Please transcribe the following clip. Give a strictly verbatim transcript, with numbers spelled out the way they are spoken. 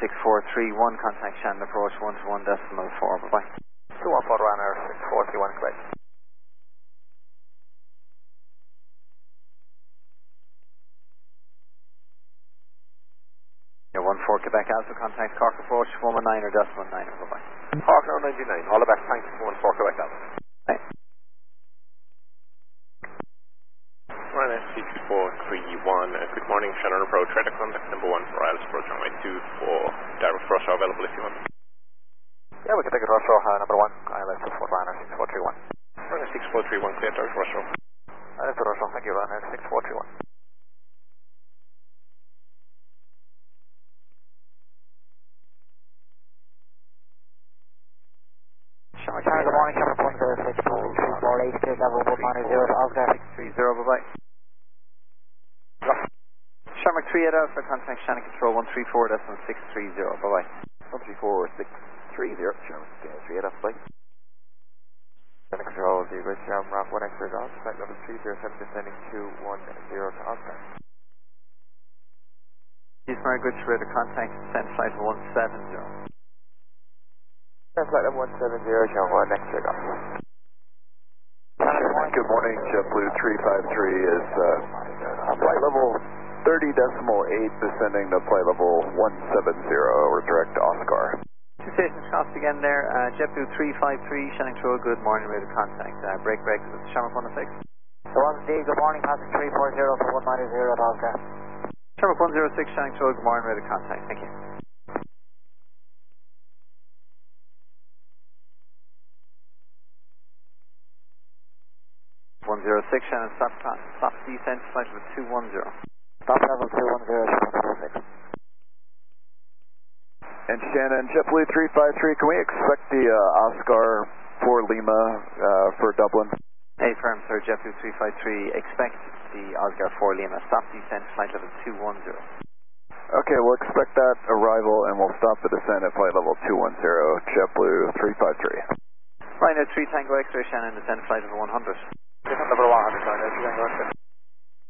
six four three one, contact Shannon approach one to one decimal four, bye bye. two one four Ryanair six four three one, correct. Yeah, one four Quebec Alpha, contact Cork approach one one nine or decimal nine, bye bye. Cork ninety-nine, all the best, thanks, one four Quebec Alpha. Bye. Ryanair six four three one, uh, good morning, Shannon approach, radar contact number one for Isles approach runway two four, direct rush hour available if you want. Yeah, we can take it rush hour, uh, number one, I L S support Ryanair six four three one. Ryanair six four three one, clear direct rush hour. I L S rush hour, thank you, Ryanair six four three one. Good morning, Shamrock one zero six four three four eight, clear level one nine zero to Oscar six three zero, bye bye. Shamrock three eight Alpha, contact Shannon control one three four decimal six three zero, bye bye. one three four six three zero, Shamrock three eight Alpha, bye. Shannon control zero, Shamrock one X-ray Golf, flight level three zero seven, descending two one zero to Oscar. East Mary Goods radar contact, send flight one seven zero. Send flight level one seven zero, Shamrock one X-ray Golf. Good morning, JetBlue three five three is uh, flight level thirty decimal eight, descending to flight level one seven zero, or direct to Oscar. Two stations crossed again there, uh, JetBlue three five three, Shannon Control, good morning, radar contact, uh, break break, Shamrock one oh six. The one indeed, good morning, passing three four zero for one nine zero at Oscar. Shamrock one oh six, Shannon Control, good morning, radar contact, thank you. one oh six, Shannon, stop, stop descent, flight level two one zero. Stop level two one zero, Shamrock one oh six. And Shannon, JetBlue three five three, can we expect the uh, Oscar for Lima uh, for Dublin? Hey, firm, sir, JetBlue three five three, expect the Oscar for Lima, stop descent, flight level two one zero. Okay, we'll expect that arrival and we'll stop the descent at flight level two one zero, JetBlue three five three. Ryanair three Tango X-ray, Shannon, descent flight level one hundred. Descent level one hundred, Ryanair three Tango X-ray.